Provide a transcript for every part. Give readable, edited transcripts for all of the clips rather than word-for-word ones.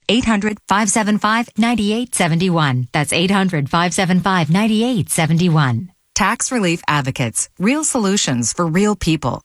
800-575-9871. That's 800-575-9871. Tax Relief Advocates. Real solutions for real people.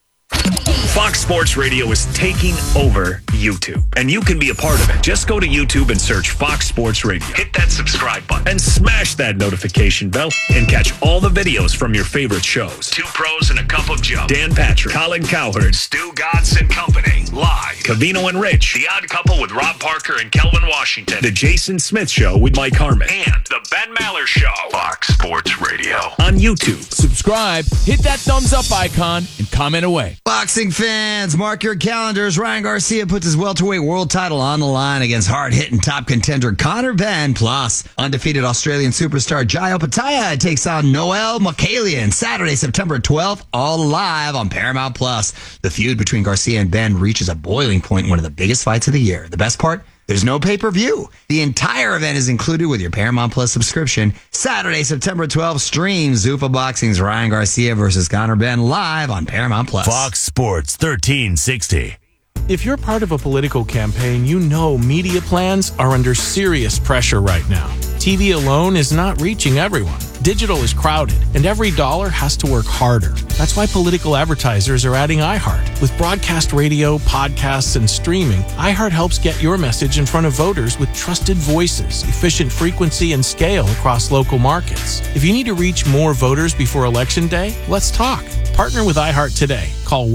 Fox Sports Radio is taking over YouTube, and you can be a part of it. Just go to YouTube and search Fox Sports Radio. Hit that subscribe button and smash that notification bell and catch all the videos from your favorite shows. Two Pros and a Cup of Joe. Dan Patrick, Colin Cowherd, Stu Godson and Company. Live. Covino and Rich. The Odd Couple with Rob Parker and Kelvin Washington. The Jason Smith Show with Mike Harmon. And The Ben Maller Show. Fox Sports Radio. On YouTube. Subscribe, hit that thumbs up icon, and comment away. Boxing fans, mark your calendars. Ryan Garcia puts his welterweight world title on the line against hard-hitting top contender Conor Benn. Plus, undefeated Australian superstar Jai Opetaia takes on Noel Mokalian Saturday, September 12th, all live on Paramount Plus. The feud between Garcia and Benn reaches a boiling point in one of the biggest fights of the year. The best part? There's no pay-per-view. The entire event is included with your Paramount Plus subscription. Saturday, September 12th, stream Zuffa Boxing's Ryan Garcia versus Conor Benn live on Paramount Plus. Fox Sports 1360. If you're part of a political campaign, you know media plans are under serious pressure right now. TV alone is not reaching everyone. Digital is crowded, and every dollar has to work harder. That's why political advertisers are adding iHeart. With broadcast radio, podcasts, and streaming, iHeart helps get your message in front of voters with trusted voices, efficient frequency, and scale across local markets. If you need to reach more voters before Election Day, let's talk. Partner with iHeart today. Call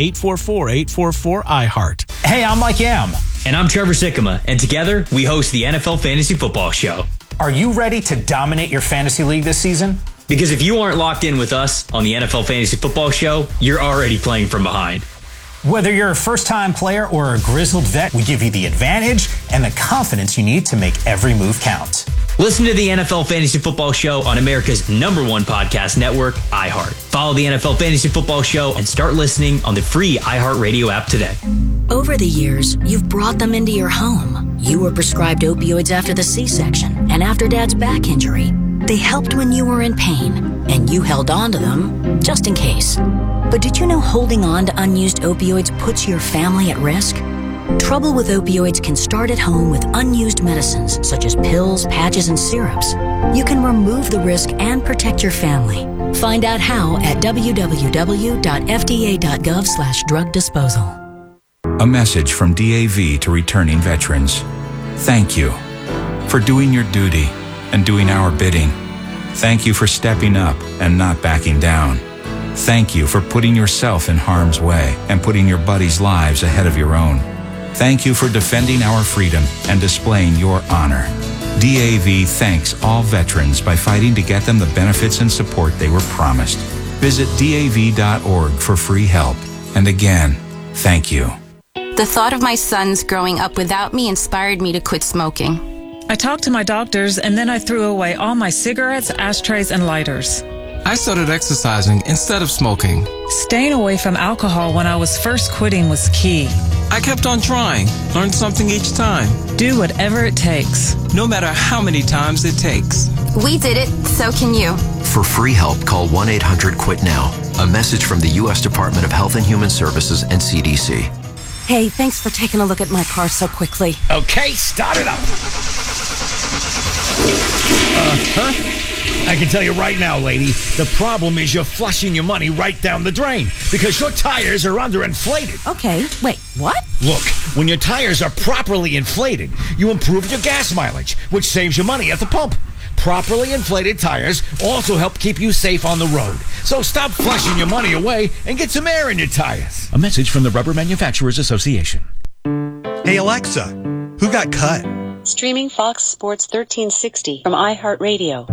1-844-844-iHeart. Hey, I'm Mike Yam. And I'm Trevor Sikkema, and together we host the NFL Fantasy Football Show. Are you ready to dominate your fantasy league this season? Because if you aren't locked in with us on the NFL Fantasy Football Show, you're already playing from behind. Whether you're a first-time player or a grizzled vet, we give you the advantage and the confidence you need to make every move count. Listen to the NFL Fantasy Football Show on America's #1 podcast network, iHeart. Follow the NFL Fantasy Football Show and start listening on the free iHeartRadio app today. Over the years, you've brought them into your home. You were prescribed opioids after the C-section and after Dad's back injury. They helped when you were in pain, and you held on to them just in case. But did you know holding on to unused opioids puts your family at risk? Trouble with opioids can start at home with unused medicines such as pills, patches, and syrups. You can remove the risk and protect your family. Find out how at www.fda.gov/drug disposal. A message from DAV to returning veterans. Thank you for doing your duty and doing our bidding. Thank you for stepping up and not backing down. Thank you for putting yourself in harm's way and putting your buddies' lives ahead of your own. Thank you for defending our freedom and displaying your honor. DAV thanks all veterans by fighting to get them the benefits and support they were promised. Visit DAV.org for free help. And again, thank you. The thought of my sons growing up without me inspired me to quit smoking. I talked to my doctors, and then I threw away all my cigarettes, ashtrays, and lighters. I started exercising instead of smoking. Staying away from alcohol when I was first quitting was key. I kept on trying, learned something each time. Do whatever it takes. No matter how many times it takes. We did it, so can you. For free help, call 1-800-QUIT-NOW. A message from the U.S. Department of Health and Human Services and CDC. Hey, thanks for taking a look at my car so quickly. Okay, start it up. I can tell you right now, lady, the problem is you're flushing your money right down the drain because your tires are underinflated. Okay, wait, what? Look, when your tires are properly inflated, you improve your gas mileage, which saves you money at the pump. Properly inflated tires also help keep you safe on the road. So stop flushing your money away and get some air in your tires. A message from the Rubber Manufacturers Association. Hey Alexa, who got cut? Streaming Fox Sports 1360 from iHeartRadio.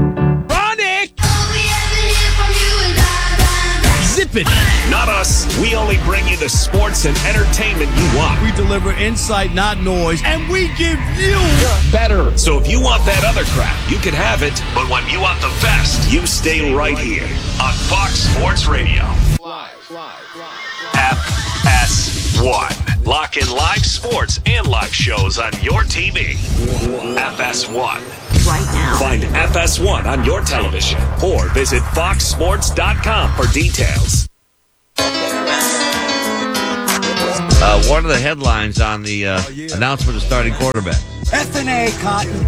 Zip it! Not us. We only bring you the sports and entertainment you want. We deliver insight, not noise, and we give you better. So if you want that other crap, you can have it. But when you want the best, you stay right here on Fox Sports Radio. FS1. Lock in live sports and live shows on your TV. FS1. Right now. Find FS1 on your television or visit foxsports.com for details. One of the headlines on the announcement of starting quarterback. F&A, Cotton,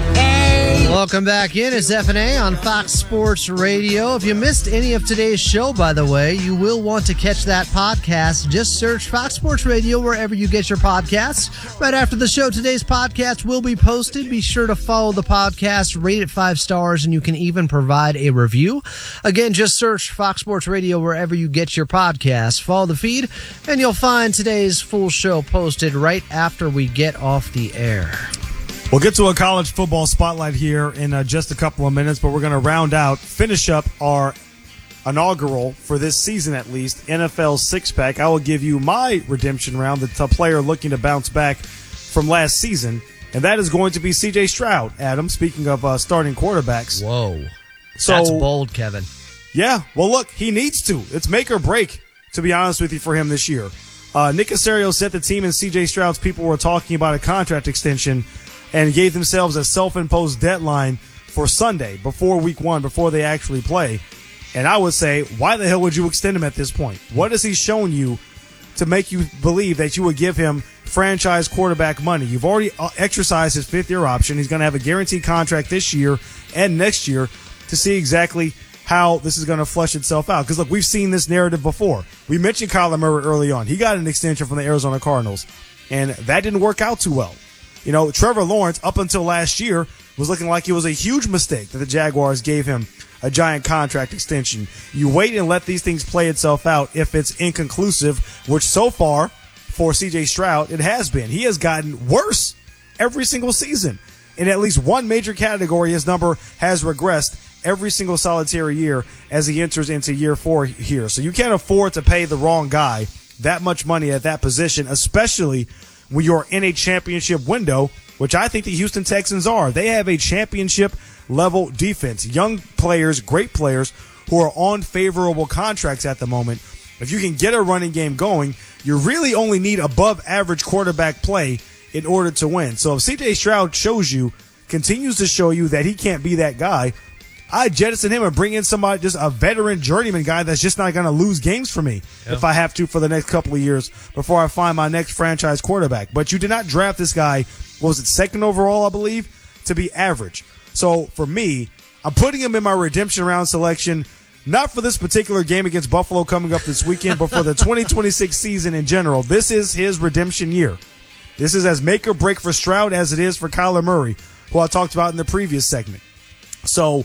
F&A. Welcome back in. It's F&A on Fox Sports Radio. If you missed any of today's show, by the way, you will want to catch that podcast. Just search Fox Sports Radio wherever you get your podcasts. Right after the show, today's podcast will be posted. Be sure to follow the podcast, rate it 5 stars, and you can even provide a review. Again, just search Fox Sports Radio wherever you get your podcasts. Follow the feed, and you'll find today's full show posted right after we get off the air. We'll get to a college football spotlight here in just a couple of minutes, but we're going to finish up our inaugural, for this season at least, NFL six-pack. I will give you my redemption round, the player looking to bounce back from last season, and that is going to be C.J. Stroud, Adam, speaking of starting quarterbacks. Whoa. That's bold, Kevin. Yeah. Well, look, he needs to. It's make or break, to be honest with you, for him this year. Nick Caserio said the team and C.J. Stroud's people were talking about a contract extension and gave themselves a self-imposed deadline for Sunday, before week 1, before they actually play. And I would say, why the hell would you extend him at this point? What has he shown you to make you believe that you would give him franchise quarterback money? You've already exercised his 5th-year option. He's going to have a guaranteed contract this year and next year to see exactly how this is going to flush itself out. Because, look, we've seen this narrative before. We mentioned Kyler Murray early on. He got an extension from the Arizona Cardinals, and that didn't work out too well. You know, Trevor Lawrence, up until last year, was looking like it was a huge mistake that the Jaguars gave him a giant contract extension. You wait and let these things play itself out if it's inconclusive, which so far, for C.J. Stroud, it has been. He has gotten worse every single season. In at least one major category, his number has regressed every single solitary year as he enters into year 4 here. So you can't afford to pay the wrong guy that much money at that position, especially when you're in a championship window, which I think the Houston Texans are. They have a championship-level defense. Young players, great players, who are on favorable contracts at the moment. If you can get a running game going, you really only need above-average quarterback play in order to win. So if C.J. Stroud continues to show you that he can't be that guy, I jettison him and bring in somebody, just a veteran journeyman guy that's just not going to lose games for me if I have to for the next couple of years before I find my next franchise quarterback. But you did not draft this guy, what was it, 2nd overall, I believe, to be average. So for me, I'm putting him in my redemption round selection, not for this particular game against Buffalo coming up this weekend, but for the 2026 season in general. This is his redemption year. This is as make or break for Stroud as it is for Kyler Murray, who I talked about in the previous segment. So,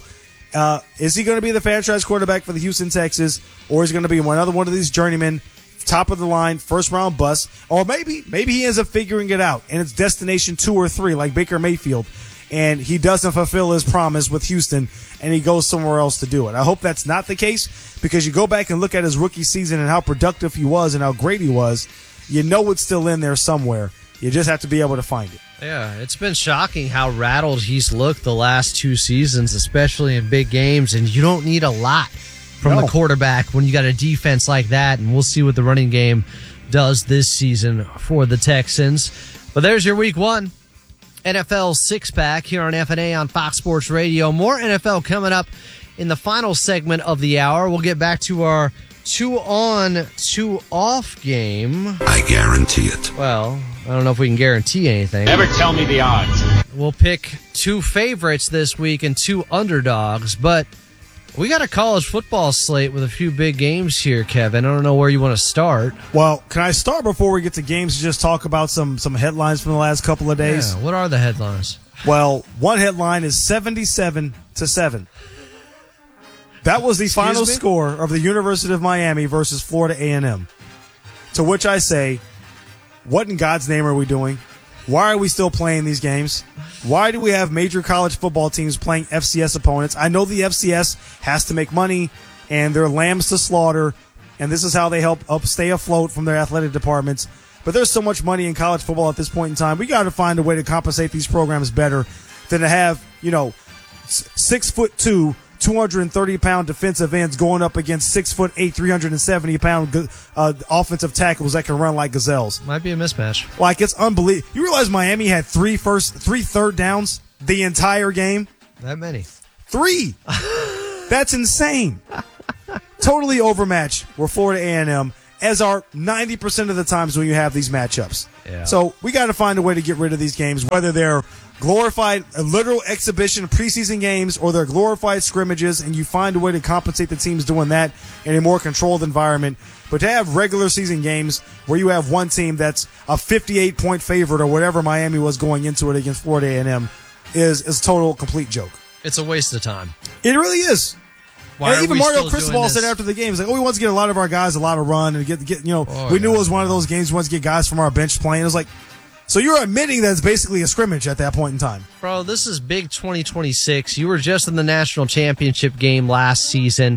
is he going to be the franchise quarterback for the Houston Texans, or is he going to be another one of these journeymen, top of the line, first round bust? Or maybe he ends up figuring it out and it's destination 2 or 3 like Baker Mayfield, and he doesn't fulfill his promise with Houston and he goes somewhere else to do it. I hope that's not the case, because you go back and look at his rookie season and how productive he was and how great he was, you know it's still in there somewhere. You just have to be able to find it. Yeah, it's been shocking how rattled he's looked the last 2 seasons, especially in big games, and you don't need a lot from the quarterback when you got a defense like that, and we'll see what the running game does this season for the Texans. But there's your Week 1 NFL six-pack here on F&A on Fox Sports Radio. More NFL coming up in the final segment of the hour. We'll get back to our 2-on, 2-off game. I guarantee it. Well, I don't know if we can guarantee anything. Never tell me the odds. We'll pick 2 favorites this week and 2 underdogs, but we got a college football slate with a few big games here, Kevin. I don't know where you want to start. Well, can I start before we get to games to just talk about some headlines from the last couple of days? Yeah, what are the headlines? Well, one headline is 77-7. That was the final score of the University of Miami versus Florida A&M. To which I say, what in God's name are we doing? Why are we still playing these games? Why do we have major college football teams playing FCS opponents? I know the FCS has to make money, and they're lambs to slaughter, and this is how they help stay afloat from their athletic departments. But there's so much money in college football at this point in time. We got to find a way to compensate these programs better than to have, 6'2", 230-pound defensive ends going up against 6'8", 370-pound offensive tackles that can run like gazelles. Might be a mismatch. Like, it's unbelievable. You realize Miami had 3 third downs the entire game? That many? 3. That's insane. Totally overmatched were Florida A&M. as are 90% of the times when you have these matchups. Yeah. So we got to find a way to get rid of these games, whether they're glorified literal exhibition preseason games or they're glorified scrimmages, and you find a way to compensate the teams doing that in a more controlled environment. But to have regular season games where you have one team that's a 58-point favorite or whatever Miami was going into it against Florida A&M is a total complete joke. It's a waste of time. It really is. Why And are even we Mario still Cristobal doing said this? after the game, he's like, "Oh, we want to get a lot of our guys a lot of run and get we knew it was one of those games we want to get guys from our bench playing." It was like, so you're admitting that it's basically a scrimmage at that point in time. Bro, this is big 2026. You were just in the national championship game last season.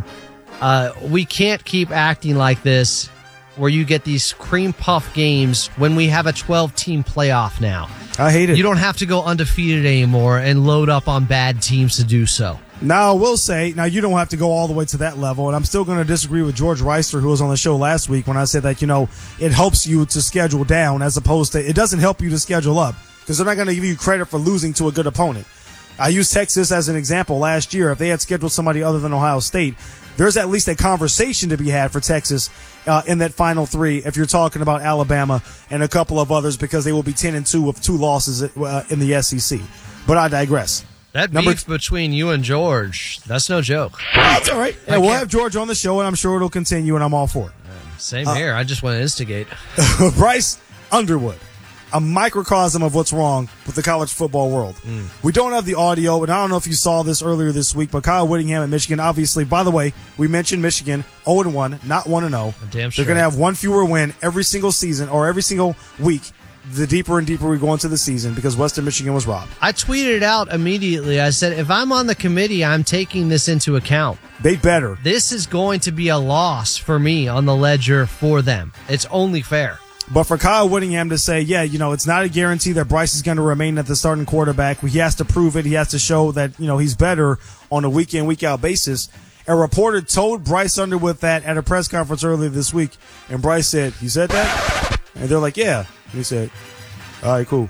We can't keep acting like this where you get these cream puff games when we have a 12-team playoff now. I hate it. You don't have to go undefeated anymore and load up on bad teams to do so. Now, I will say, now you don't have to go all the way to that level, and I'm still going to disagree with George Reister, who was on the show last week, when I said that, it helps you to schedule down as opposed to, it doesn't help you to schedule up, because they're not going to give you credit for losing to a good opponent. I used Texas as an example last year. If they had scheduled somebody other than Ohio State, there's at least a conversation to be had for Texas in that final three if you're talking about Alabama and a couple of others, because they will be 10-2 with 2 losses in the SEC. But I digress. That beef between you and George, that's no joke. That's all right. Yeah, we'll have George on the show, and I'm sure it'll continue, and I'm all for it. Same here. I just want to instigate. Bryce Underwood, a microcosm of what's wrong with the college football world. We don't have the audio, and I don't know if you saw this earlier this week, but Kyle Whittingham at Michigan, obviously, by the way, we mentioned Michigan 0-1, not 1-0. Damn They're going to have one fewer win every single season or every single week, the deeper and deeper we go into the season, because Western Michigan was robbed. I tweeted it out immediately. I said, if I'm on the committee, I'm taking this into account. They better. This is going to be a loss for me on the ledger for them. It's only fair. But for Kyle Whittingham to say, it's not a guarantee that Bryce is going to remain at the starting quarterback. He has to prove it. He has to show that, he's better on a week-in, week-out basis. A reporter told Bryce Underwood that at a press conference earlier this week. And Bryce said, "You said that?" And they're like, "Yeah." And he said, "All right, cool."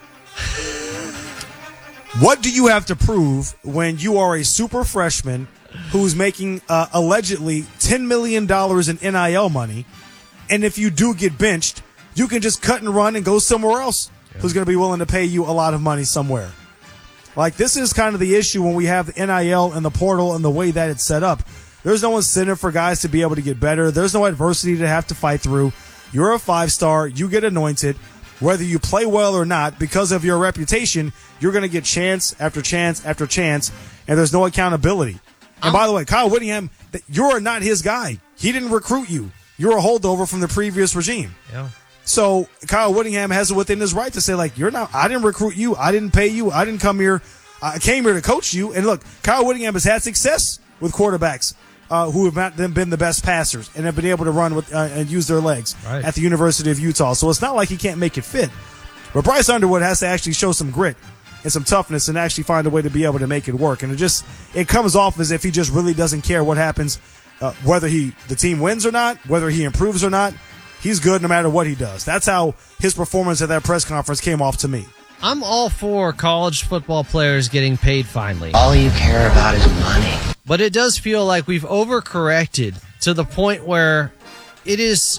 What do you have to prove when you are a super freshman who's making allegedly $10 million in NIL money, and if you do get benched, you can just cut and run and go somewhere else who's going to be willing to pay you a lot of money somewhere? Like, this is kind of the issue when we have the NIL and the portal and the way that it's set up. There's no incentive for guys to be able to get better. There's no adversity to have to fight through. You're a 5-star. You get anointed. Whether you play well or not, because of your reputation, you're going to get chance after chance after chance, and there's no accountability. And by the way, Kyle Whittingham, you're not his guy. He didn't recruit you. You're a holdover from the previous regime. Yeah. So Kyle Whittingham has it within his right to say, like, I didn't recruit you. I didn't pay you. I didn't come here. I came here to coach you. And look, Kyle Whittingham has had success with quarterbacks who have not been the best passers and have been able to run with and use their legs at the University of Utah. So it's not like he can't make it fit. But Bryce Underwood has to actually show some grit and some toughness and actually find a way to be able to make it work. And it comes off as if he just really doesn't care what happens, whether the team wins or not, whether he improves or not. He's good no matter what he does. That's how his performance at that press conference came off to me. I'm all for college football players getting paid finally. All you care about is money. But it does feel like we've overcorrected to the point where it's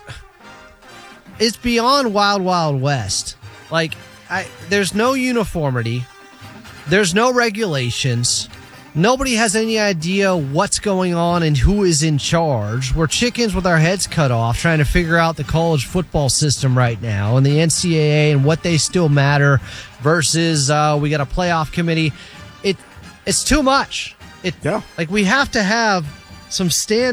beyond Wild Wild West. Like, there's no uniformity. There's no regulations. Nobody has any idea what's going on and who is in charge. We're chickens with our heads cut off trying to figure out the college football system right now and the NCAA and what they still matter versus we got a playoff committee. It's too much. Like, we have to have some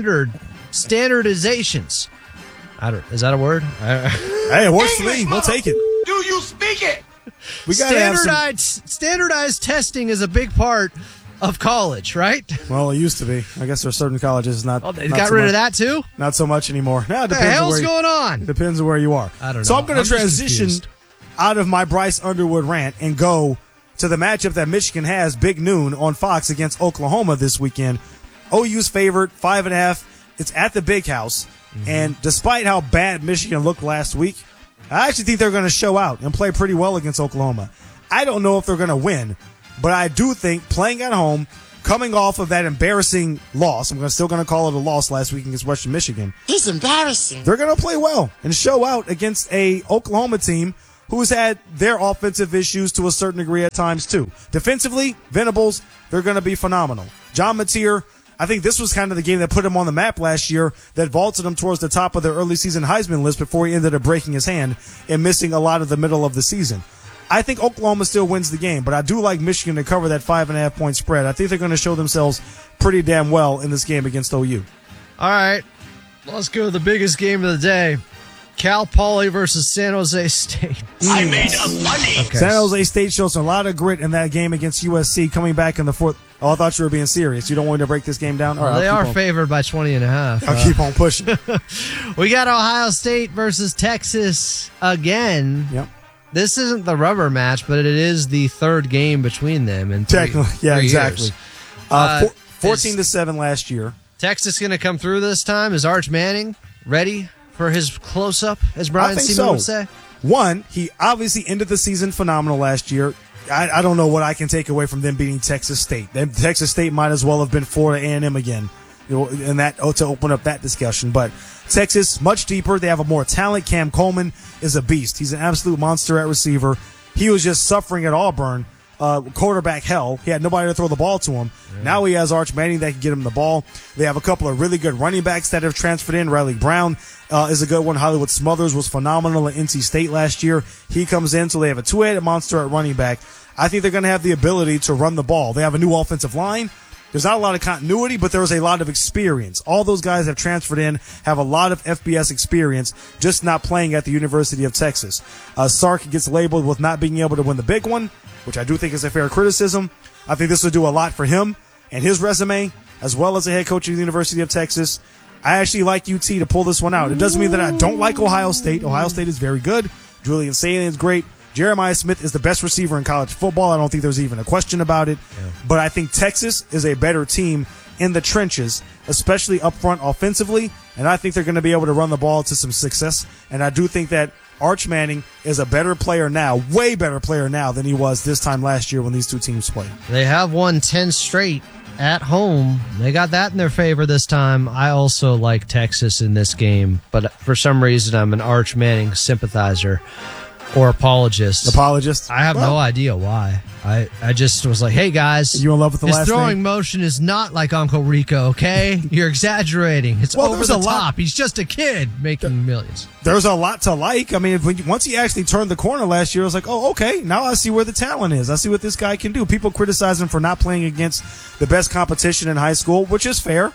standardizations. Is that a word? Hey, it works for me. We'll take it. Do you speak it? We got to have standardized testing is a big part of college, right? Well, it used to be. I guess there are certain colleges they got rid of that too? Not so much anymore. Now, it what the hell's going on? Depends on where you are. I don't know. So I'm going to transition out of my Bryce Underwood rant and go to the matchup that Michigan has, big noon on Fox against Oklahoma this weekend. OU's favorite, 5.5. It's at the Big House. Mm-hmm. And despite how bad Michigan looked last week, I actually think they're going to show out and play pretty well against Oklahoma. I don't know if they're going to win, but I do think playing at home, coming off of that embarrassing loss, still going to call it a loss last week against Western Michigan. It's embarrassing. They're going to play well and show out against a Oklahoma team who's had their offensive issues to a certain degree at times too. Defensively, Venables, they're going to be phenomenal. John Mateer, I think this was kind of the game that put him on the map last year, that vaulted him towards the top of their early season Heisman list before he ended up breaking his hand and missing a lot of the middle of the season. I think Oklahoma still wins the game, but I do like Michigan to cover that 5.5 point spread. I think they're going to show themselves pretty damn well in this game against OU. All right, let's go to the biggest game of the day. Cal Poly versus San Jose State. I made a money. Okay. San Jose State shows a lot of grit in that game against USC, coming back in the fourth. Oh, I thought you were being serious. You don't want me to break this game down? All right, they are favored by 20.5. I'll keep on pushing. We got Ohio State versus Texas again. Yep. This isn't the rubber match, but it is the third game between them in technically, yeah, exactly. 14-7 last year. Texas going to come through this time? Is Arch Manning ready for his close-up, as Brian Seaman would say? One, he obviously ended the season phenomenal last year. I don't know what I can take away from them beating Texas State. Texas State might as well have been Florida A&M again, and that to open up that discussion. But Texas, much deeper. They have a more talent. Cam Coleman is a beast. He's an absolute monster at receiver. He was just suffering at Auburn. Quarterback hell. He had nobody to throw the ball to him. Yeah. Now he has Arch Manning that can get him the ball. They have a couple of really good running backs that have transferred in. Riley Brown is a good one. Hollywood Smothers was phenomenal at NC State last year. He comes in, so they have a two-headed monster at running back. I think they're going to have the ability to run the ball. They have a new offensive line. There's not a lot of continuity, but there's a lot of experience. All those guys have transferred in, have a lot of FBS experience, just not playing at the University of Texas. Sark gets labeled with not being able to win the big one, which I do think is a fair criticism. I think this will do a lot for him and his resume, as well as the head coach of the University of Texas. I actually like UT to pull this one out. It doesn't mean that I don't like Ohio State. Ohio State is very good. Julian Saline is great. Jeremiah Smith is the best receiver in college football. I don't think there's even a question about it. Yeah. But I think Texas is a better team in the trenches, especially up front offensively, and I think they're going to be able to run the ball to some success. And I do think that Arch Manning is a better player now, way better player now than he was this time last year when these two teams played. They have won 10 straight at home. They got that in their favor this time. I also like Texas in this game, but for some reason I'm an Arch Manning sympathizer. Or apologist. I have no idea why. I just was like, hey, guys. You in love with the last his throwing motion is not like Uncle Rico, okay? You're exaggerating. It's over the top. He's just a kid making millions. There's a lot to like. I mean, once he actually turned the corner last year, I was like, oh, okay. Now I see where the talent is. I see what this guy can do. People criticize him for not playing against the best competition in high school, which is fair.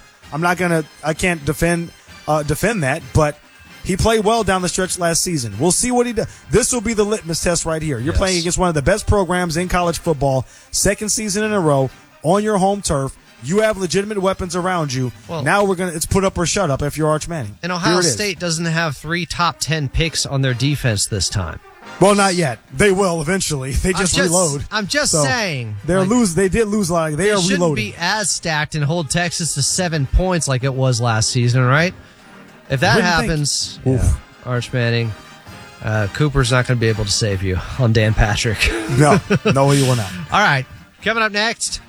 I can't defend that, but he played well down the stretch last season. We'll see what he does. This will be the litmus test right here. You're playing against one of the best programs in college football, second season in a row, on your home turf. You have legitimate weapons around you. Well, now it's put up or shut up if you're Arch Manning. And Ohio State doesn't have 3 top 10 picks on their defense this time. Well, not yet. They will eventually. They just reload. I'm just saying. They did lose a lot. They are reloading. Shouldn't be as stacked and hold Texas to 7 points like it was last season, right? If that happens, Arch Manning, Cooper's not going to be able to save you on Dan Patrick. No, he will not. All right, coming up next,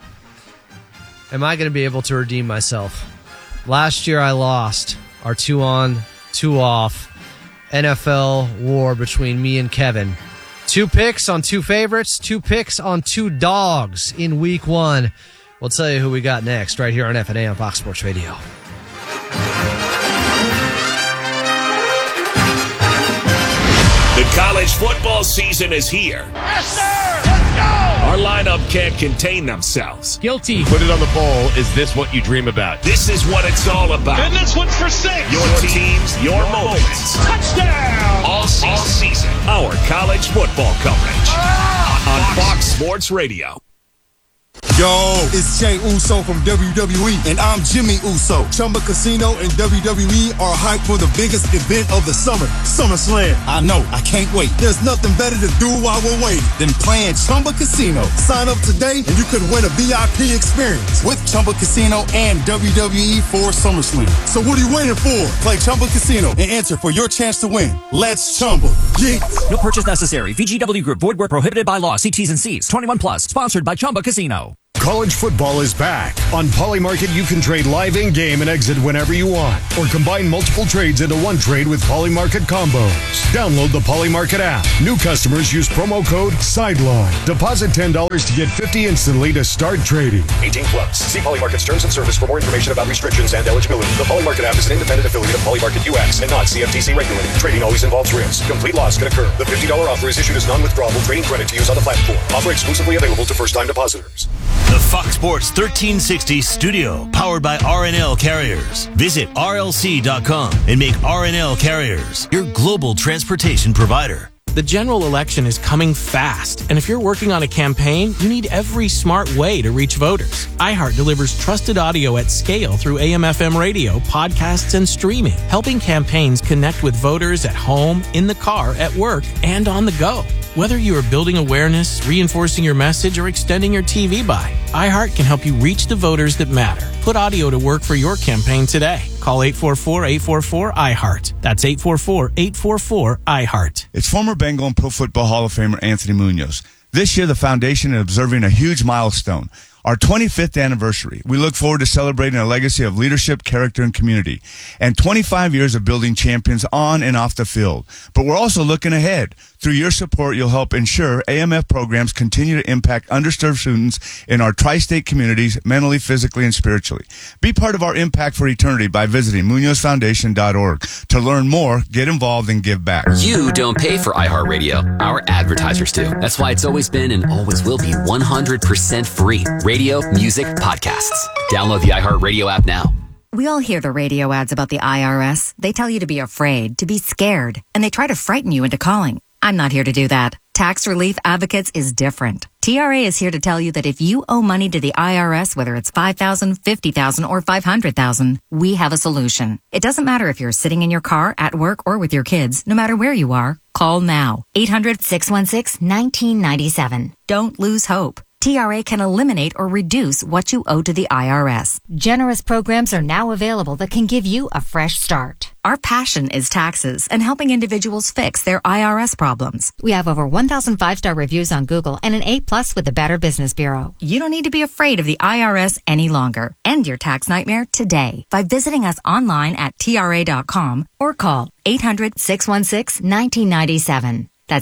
am I going to be able to redeem myself? Last year I lost our 2-on, 2-off NFL war between me and Kevin. 2 picks on 2 favorites, 2 picks on 2 dogs in week 1. We'll tell you who we got next right here on F&A on Fox Sports Radio. The college football season is here. Yes, sir! Let's go! Our lineup can't contain themselves. Guilty. Put it on the bowl. Is this what you dream about? This is what it's all about. And this one's for 6. Your teams, your moments. Touchdown! All season. Our college football coverage on Fox Sports Radio. Yo, it's Jey Uso from WWE, and I'm Jimmy Uso. Chumba Casino and WWE are hyped for the biggest event of the summer, SummerSlam. I know, I can't wait. There's nothing better to do while we're waiting than playing Chumba Casino. Sign up today, and you could win a VIP experience with Chumba Casino and WWE for SummerSlam. So what are you waiting for? Play Chumba Casino and enter for your chance to win. Let's Chumba. Yeah. No purchase necessary. VGW Group. Void where prohibited by law. See T's and C's. 21 plus. Sponsored by Chumba Casino. College football is back. On Polymarket, you can trade live in-game and exit whenever you want, or combine multiple trades into one trade with Polymarket combos. Download the Polymarket app. New customers use promo code SIDELINE. Deposit $10 to get $50 instantly to start trading. 18 plus. See Polymarket's terms and service for more information about restrictions and eligibility. The Polymarket app is an independent affiliate of Polymarket US and not CFTC regulated. Trading always involves risk. Complete loss can occur. The $50 offer is issued as non-withdrawable trading credit to use on the platform. Offer exclusively available to first-time depositors. The Fox Sports 1360 studio, powered by RNL Carriers. Visit RLC.com and make RNL Carriers your global transportation provider. The general election is coming fast, and if you're working on a campaign, you need every smart way to reach voters. iHeart delivers trusted audio at scale through AM/FM radio, podcasts, and streaming, helping campaigns connect with voters at home, in the car, at work, and on the go. Whether you are building awareness, reinforcing your message, or extending your TV buy, iHeart can help you reach the voters that matter. Put audio to work for your campaign today. Call 844-844-iHeart. That's 844-844-iHeart. It's former Bengal and Pro Football Hall of Famer Anthony Munoz. This year, the foundation is observing a huge milestone, our 25th anniversary. We look forward to celebrating a legacy of leadership, character, and community, and 25 years of building champions on and off the field. But we're also looking ahead. Through your support, you'll help ensure AMF programs continue to impact underserved students in our tri-state communities mentally, physically, and spiritually. Be part of our impact for eternity by visiting MunozFoundation.org. To learn more, get involved, and give back. You don't pay for iHeartRadio. Our advertisers do. That's why it's always been and always will be 100% free. Radio, music, podcasts. Download the iHeartRadio app now. We all hear the radio ads about the IRS. They tell you to be afraid, to be scared, and they try to frighten you into calling. I'm not here to do that. Tax Relief Advocates is different. TRA is here to tell you that if you owe money to the IRS, whether it's $5,000, $50,000, or $500,000, we have a solution. It doesn't matter if you're sitting in your car, at work, or with your kids. No matter where you are, call now. 800-616-1997. Don't lose hope. TRA can eliminate or reduce what you owe to the IRS. Generous programs are now available that can give you a fresh start. Our passion is taxes and helping individuals fix their IRS problems. We have over 1,000 5-star reviews on Google and an A+ with the Better Business Bureau. You don't need to be afraid of the IRS any longer. End your tax nightmare today by visiting us online at TRA.com or call 800-616-1997. That's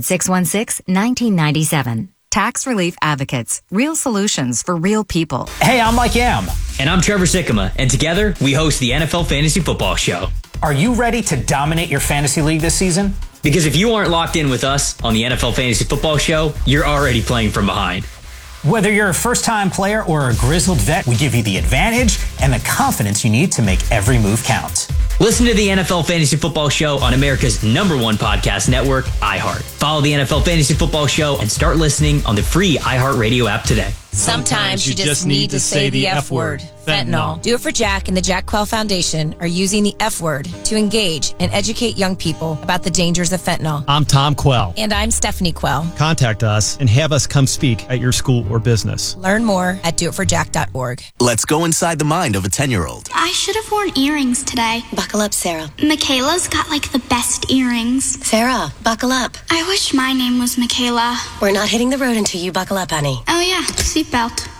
800-616-1997. Tax Relief Advocates. Real solutions for real people. Hey, I'm Mike Yam. And I'm Trevor Sikkema. And together, we host the NFL Fantasy Football Show. Are you ready to dominate your fantasy league this season? Because if you aren't locked in with us on the NFL Fantasy Football Show, you're already playing from behind. Whether you're a first-time player or a grizzled vet, we give you the advantage and the confidence you need to make every move count. Listen to the NFL Fantasy Football Show on America's #1 podcast network, iHeart. Follow the NFL Fantasy Football Show and start listening on the free iHeartRadio app today. Sometimes you just need to say the F word. Fentanyl. Do It For Jack and the Jack Quell Foundation are using the F word to engage and educate young people about the dangers of fentanyl. I'm Tom Quell. And I'm Stephanie Quell. Contact us and have us come speak at your school or business. Learn more at doitforjack.org. Let's go inside the mind of a 10-year-old. I should have worn earrings today. Buckle up, Sarah. Michaela's got like the best earrings. Sarah, buckle up. I wish my name was Michaela. We're not hitting the road until you buckle up, honey. Oh yeah, seatbelt.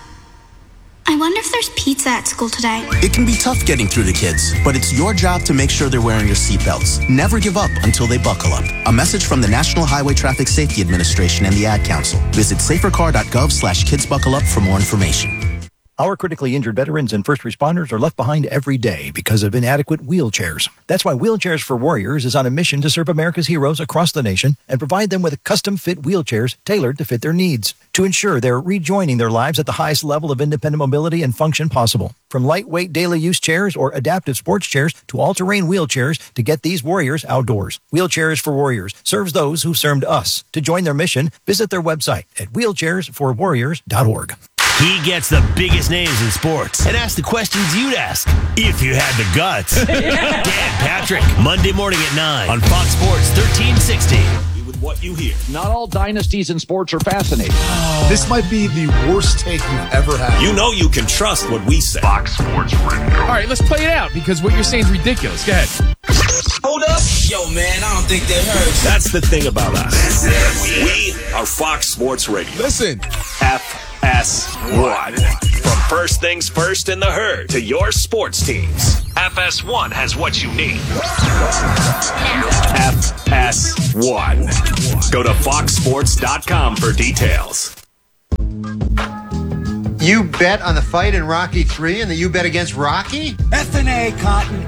I wonder if there's pizza at school today. It can be tough getting through to kids, but it's your job to make sure they're wearing your seatbelts. Never give up until they buckle up. A message from the National Highway Traffic Safety Administration and the Ad Council. Visit safercar.gov/kidsbuckleup for more information. Our critically injured veterans and first responders are left behind every day because of inadequate wheelchairs. That's why Wheelchairs for Warriors is on a mission to serve America's heroes across the nation and provide them with custom-fit wheelchairs tailored to fit their needs to ensure they're rejoining their lives at the highest level of independent mobility and function possible. From lightweight daily use chairs or adaptive sports chairs to all-terrain wheelchairs to get these warriors outdoors. Wheelchairs for Warriors serves those who served us. To join their mission, visit their website at wheelchairsforwarriors.org. He gets the biggest names in sports and asks the questions you'd ask if you had the guts. Dan Patrick, Monday morning at 9 on Fox Sports 1360. With what you hear. Not all dynasties in sports are fascinating. This might be the worst take you've ever had. You know you can trust what we say. Fox Sports Radio. All right, let's play it out because what you're saying is ridiculous. Go ahead. Hold up. Yo, man, I don't think that hurts. That's the thing about us. We are Fox Sports Radio. Listen. FS. FS1. From first things first in the herd to your sports teams, FS1 has what you need. FS1. Go to foxsports.com for details. You bet on the fight in Rocky 3 and the you bet against Rocky? F&A, Cotton,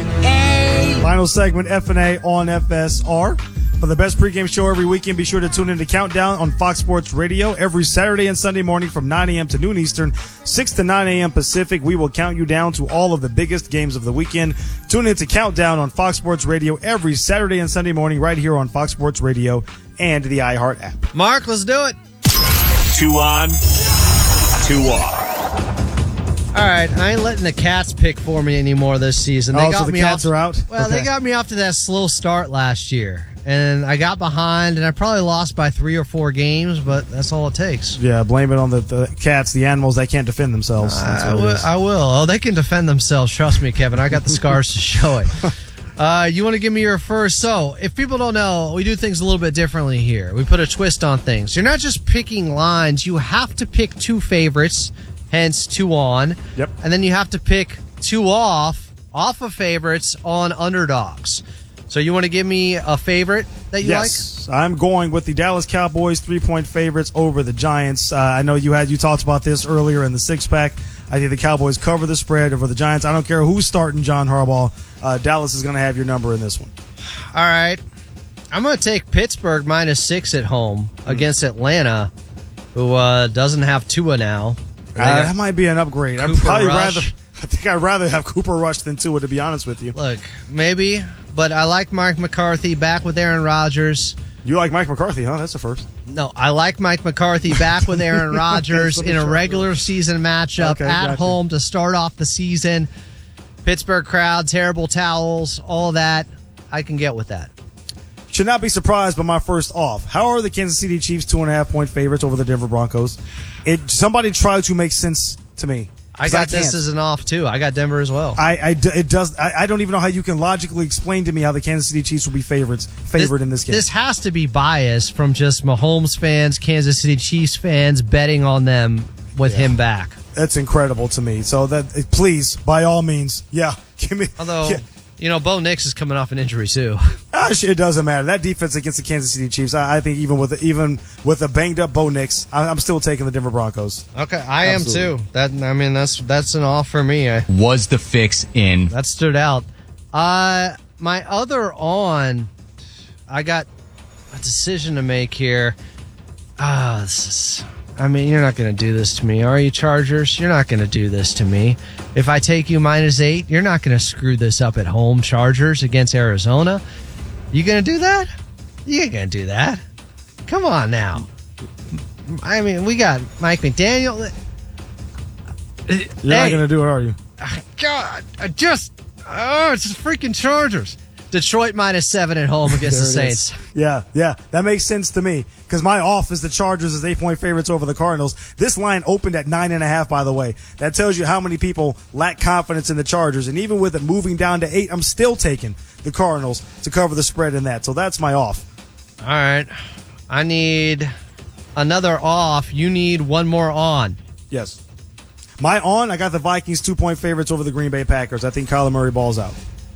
F&A. Final segment, F&A on FSR. For the best pregame show every weekend, be sure to tune in to Countdown on Fox Sports Radio every Saturday and Sunday morning from 9 a.m. to noon Eastern, 6 to 9 a.m. Pacific. We will count you down to all of the biggest games of the weekend. Tune in to Countdown on Fox Sports Radio every Saturday and Sunday morning right here on Fox Sports Radio and the iHeart app. Mark, let's do it. 2 on, 2 off. All right, I ain't letting the Cats pick for me anymore this season. They got so the me Cats off, are out? Well, Okay. They got me off to that slow start last year, and I got behind, and I probably lost by 3 or 4 games, but that's all it takes. Yeah, blame it on the Cats, the animals that can't defend themselves. That's what it is. I will. Oh, they can defend themselves. Trust me, Kevin. I got the scars to show it. You want to give me your first? So, if people don't know, we do things a little bit differently here. We put a twist on things. You're not just picking lines. You have to pick 2 favorites, hence 2 on. Yep. And then you have to pick 2 off of favorites on underdogs. So you want to give me a favorite that you like? Yes, I'm going with the Dallas Cowboys 3-point favorites over the Giants. I know you talked about this earlier in the 6-pack. I think the Cowboys cover the spread over the Giants. I don't care who's starting John Harbaugh. Dallas is going to have your number in this one. All right. I'm going to take Pittsburgh -6 at home against Atlanta, who doesn't have Tua now. That might be an upgrade. I think I'd rather have Cooper Rush than Tua, to be honest with you. Look, maybe, but I like Mike McCarthy back with Aaron Rodgers. You like Mike McCarthy, huh? That's a first. No, I like Mike McCarthy back with Aaron Rodgers in a regular season matchup at home to start off the season. Pittsburgh crowd, terrible towels, all that. I can get with that. Should not be surprised by my first off. How are the Kansas City Chiefs 2.5-point favorites over the Denver Broncos? Somebody try to make sense to me. I got this as an off, too. I got Denver as well. I don't even know how you can logically explain to me how the Kansas City Chiefs will be favored in this game. This has to be biased from just Mahomes fans, Kansas City Chiefs fans betting on them with him back. That's incredible to me. So please, by all means, give me. Although, Bo Nix is coming off an injury too. It doesn't matter. That defense against the Kansas City Chiefs, I think even with a banged up Bo Nix, I'm still taking the Denver Broncos. Okay, I am too. That's an off for me. Was the fix in? That stood out. My other on, I got a decision to make here. You're not going to do this to me, are you, Chargers? You're not going to do this to me. If I take you -8, you're not going to screw this up at home, Chargers, against Arizona. You going to do that? You ain't going to do that. Come on now. We got Mike McDaniel. You're not going to do it, are you? God, it's the freaking Chargers. Detroit -7 at home against the Saints. Yeah, that makes sense to me because my off is the Chargers as 8-point favorites over the Cardinals. This line opened at 9.5, by the way. That tells you how many people lack confidence in the Chargers, and even with it moving down to 8, I'm still taking the Cardinals to cover the spread in that. So that's my off. All right, I need another off. You need one more on. Yes, my on. I got the Vikings 2-point favorites over the Green Bay Packers. I think Kyler Murray balls out.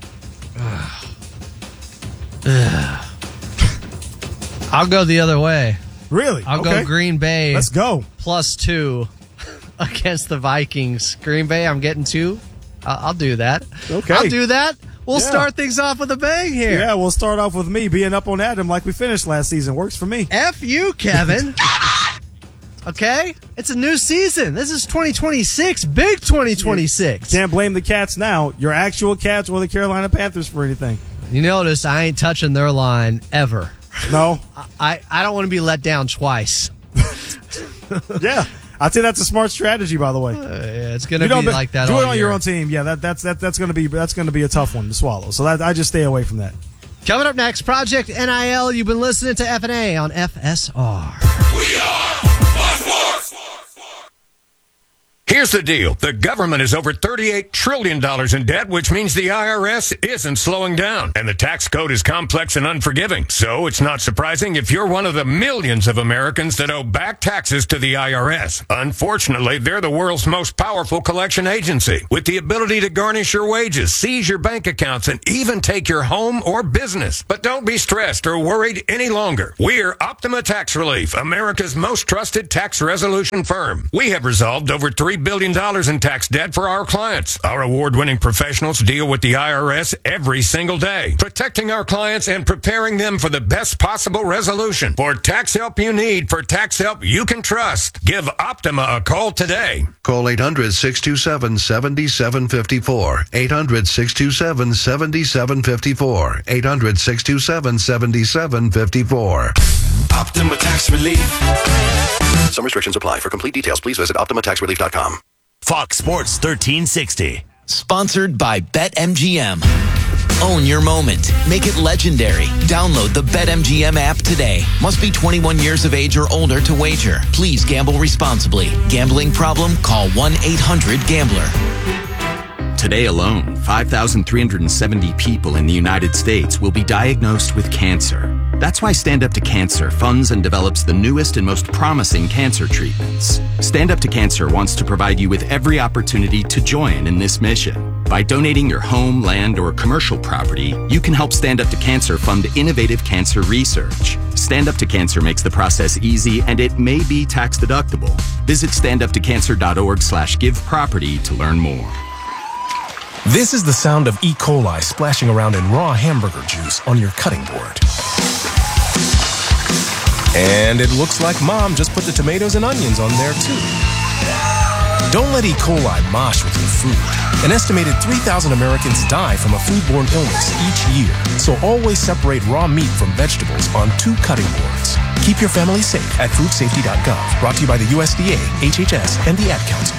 I'll go the other way. Really? I'll go Green Bay. Let's go. +2 against the Vikings. Green Bay, I'm getting 2. I'll do that. Okay. I'll do that. We'll start things off with a bang here. Yeah, we'll start off with me being up on Adam like we finished last season. Works for me. F you, Kevin. Okay? It's a new season. This is 2026. Big 2026. Can't blame the Cats now. Your actual Cats or the Carolina Panthers for anything. You notice I ain't touching their line ever. No. I don't want to be let down twice. Yeah. I'd say that's a smart strategy, by the way. Yeah, it's going to be like that do all it on year. your own team. Yeah, that's going to be a tough one to swallow. So I just stay away from that. Coming up next, Project NIL. You've been listening to F&A on FSR. We are Here's the deal. The government is over $38 trillion in debt, which means the IRS isn't slowing down. And the tax code is complex and unforgiving. So it's not surprising if you're one of the millions of Americans that owe back taxes to the IRS. Unfortunately, they're the world's most powerful collection agency, with the ability to garnish your wages, seize your bank accounts, and even take your home or business. But don't be stressed or worried any longer. We're Optima Tax Relief, America's most trusted tax resolution firm. We have resolved over $3 billion in tax debt for our clients. Our award-winning professionals deal with the IRS every single day, protecting our clients and preparing them for the best possible resolution. For tax help you need, for tax help you can trust, give Optima a call today. Call 800-627-7754. 800-627-7754. 800-627-7754. Optima Tax Relief. Some restrictions apply. For complete details, please visit OptimaTaxRelief.com. Fox Sports 1360. Sponsored by BetMGM. Own your moment. Make it legendary. Download the BetMGM app today. Must be 21 years of age or older to wager. Please gamble responsibly. Gambling problem? Call 1-800-GAMBLER. Today alone, 5,370 people in the United States will be diagnosed with cancer. That's why Stand Up to Cancer funds and develops the newest and most promising cancer treatments. Stand Up to Cancer wants to provide you with every opportunity to join in this mission. By donating your home, land, or commercial property, you can help Stand Up to Cancer fund innovative cancer research. Stand Up to Cancer makes the process easy, and it may be tax deductible. Visit standuptocancer.org/giveproperty to learn more. This is the sound of E. coli splashing around in raw hamburger juice on your cutting board. And it looks like Mom just put the tomatoes and onions on there too. Don't let E. coli mosh with your food. An estimated 3,000 Americans die from a foodborne illness each year. So always separate raw meat from vegetables on 2 cutting boards. Keep your family safe at foodsafety.gov. Brought to you by the USDA, HHS, and the Ad Council.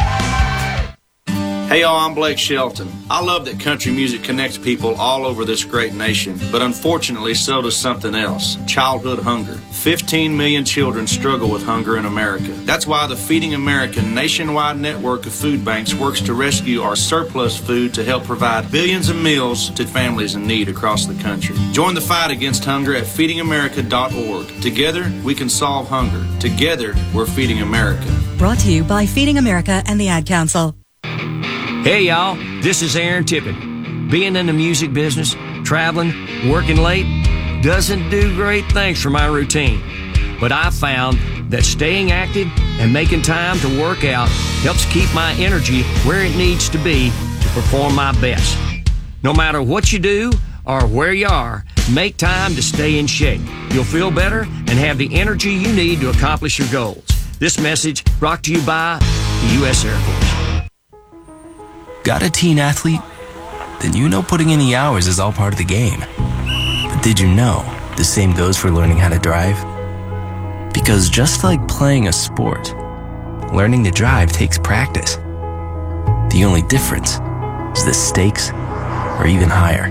Hey y'all, I'm Blake Shelton. I love that country music connects people all over this great nation, but unfortunately so does something else, childhood hunger. 15 million children struggle with hunger in America. That's why the Feeding America nationwide network of food banks works to rescue our surplus food to help provide billions of meals to families in need across the country. Join the fight against hunger at feedingamerica.org. Together, we can solve hunger. Together, we're Feeding America. Brought to you by Feeding America and the Ad Council. Hey y'all, this is Aaron Tippett. Being in the music business, traveling, working late, doesn't do great things for my routine. But I found that staying active and making time to work out helps keep my energy where it needs to be to perform my best. No matter what you do or where you are, make time to stay in shape. You'll feel better and have the energy you need to accomplish your goals. This message brought to you by the U.S. Air Force. Got a teen athlete? Then you know putting in the hours is all part of the game. But did you know the same goes for learning how to drive? Because just like playing a sport, learning to drive takes practice. The only difference is the stakes are even higher.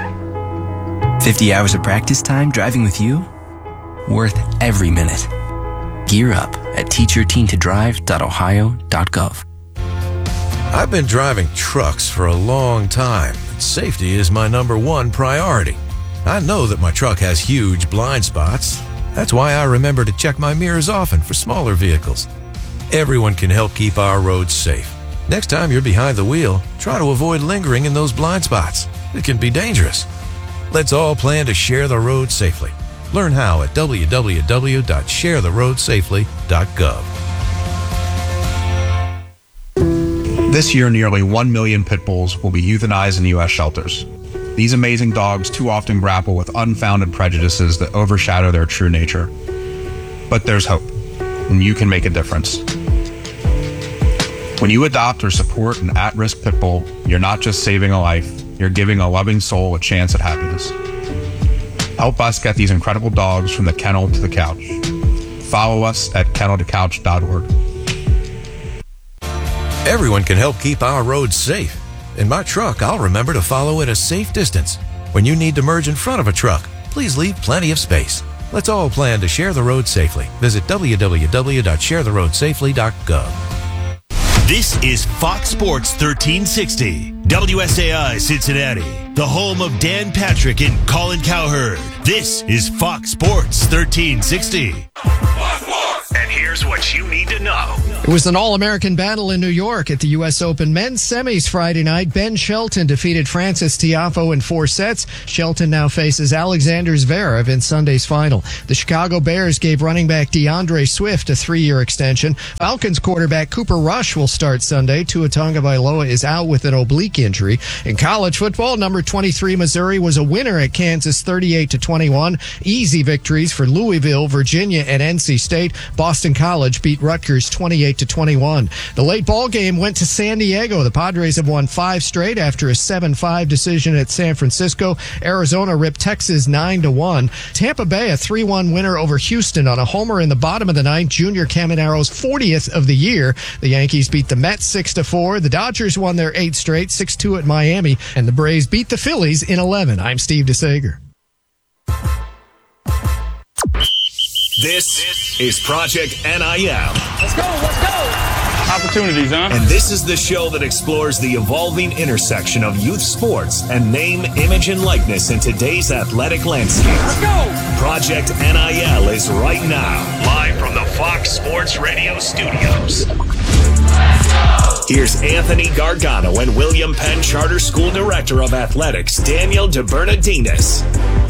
50 hours of practice time driving with you? Worth every minute. Gear up at teachyourteentodrive.ohio.gov. I've been driving trucks for a long time, and safety is my #1 priority. I know that my truck has huge blind spots. That's why I remember to check my mirrors often for smaller vehicles. Everyone can help keep our roads safe. Next time you're behind the wheel, try to avoid lingering in those blind spots. It can be dangerous. Let's all plan to share the road safely. Learn how at www.sharetheroadsafely.gov. This year, nearly 1 million pit bulls will be euthanized in U.S. shelters. These amazing dogs too often grapple with unfounded prejudices that overshadow their true nature. But there's hope, and you can make a difference. When you adopt or support an at-risk pit bull, you're not just saving a life, you're giving a loving soul a chance at happiness. Help us get these incredible dogs from the kennel to the couch. Follow us at kenneltocouch.org. Everyone can help keep our roads safe. In my truck, I'll remember to follow at a safe distance. When you need to merge in front of a truck, please leave plenty of space. Let's all plan to share the road safely. Visit www.sharetheroadsafely.gov. This is Fox Sports 1360, WSAI Cincinnati, the home of Dan Patrick and Colin Cowherd. This is Fox Sports 1360. And here's what you need to know. It was an all-American battle in New York at the U.S. Open men's semis Friday night. Ben Shelton defeated Francis Tiafoe in 4 sets. Shelton now faces Alexander Zverev in Sunday's final. The Chicago Bears gave running back DeAndre Swift a 3-year extension. Falcons quarterback Cooper Rush will start Sunday. Tua Tagovailoa is out with an oblique injury. In college football, number 23 Missouri was a winner at Kansas 38-21. Easy victories for Louisville, Virginia, and NC State. Boston College beat Rutgers 28-21. The late ball game went to San Diego. The Padres have won 5 straight after a 7-5 decision at San Francisco. Arizona ripped Texas 9-1. Tampa Bay a 3-1 winner over Houston on a homer in the bottom of the ninth. Junior Caminero's 40th of the year. The Yankees beat the Mets 6-4. The Dodgers won their 8th straight, 6-2 at Miami, and the Braves beat the Phillies in 11. I'm Steve DeSager. This is Project NIL. Let's go. Opportunities, huh? And this is the show that explores the evolving intersection of youth sports and name, image, and likeness in today's athletic landscape. Let's go. Project NIL is right now, live from the Fox Sports Radio studios. Here's Anthony Gargano and William Penn Charter School Director of Athletics, Daniel DeBernardinis.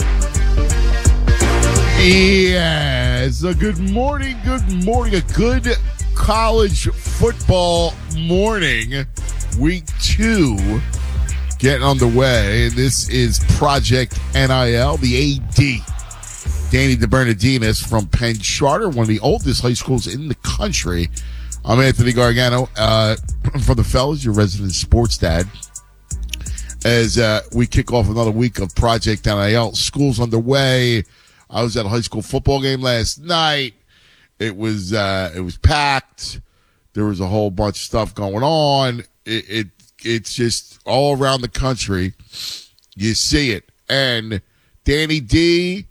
Yes, good morning, a good college football morning. Week 2 getting underway, and this is Project NIL, the AD, Danny DeBernardinis from Penn Charter, one of the oldest high schools in the country. I'm Anthony Gargano, for the fellas, your resident sports dad. As we kick off another week of Project NIL, school's underway. I was at a high school football game last night. It was packed. There was a whole bunch of stuff going on. It's just all around the country. You see it. And Danny D,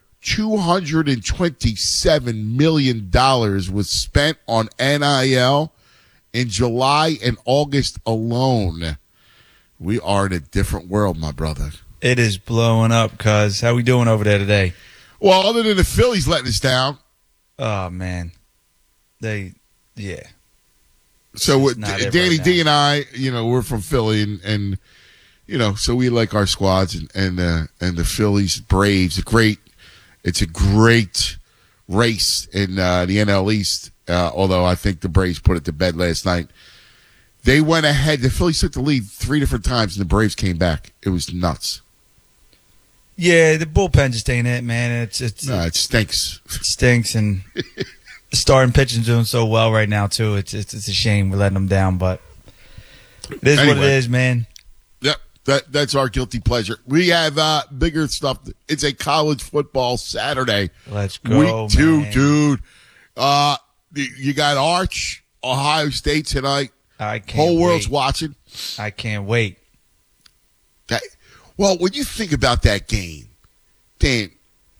$227 million was spent on NIL in July and August alone. We are in a different world, my brother. It is blowing up, cuz. How we doing over there today? Well, other than the Phillies letting us down. Oh, man. Yeah. So Danny D and I, we're from Philly, and so we like our squads, and the Phillies, Braves, it's a great race in the NL East, although I think the Braves put it to bed last night. They went ahead. The Phillies took the lead 3 different times, and the Braves came back. It was nuts. Yeah, the bullpen just ain't it, man. It stinks. It stinks, and the starting pitching's doing so well right now too. It's a shame we're letting them down, but it is what it is, man. Yep, that's our guilty pleasure. We have bigger stuff. It's a college football Saturday. Let's go, Week 2, man. dude. You got Arch, Ohio State tonight. I can't Whole world's wait. watching. I can't wait. Well, when you think about that game, Dan,